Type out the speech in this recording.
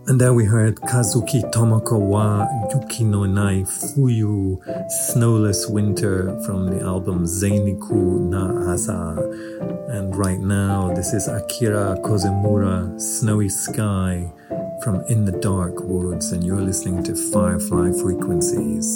And there we heard Kazuki Tomoko wa Yuki no Nai Fuyu, Snowless Winter, from the album Zeiniku na Asa. And right now, this is Akira Kozemura, Snowy Sky, from In the Dark Woods, and you're listening to Firefly Frequencies.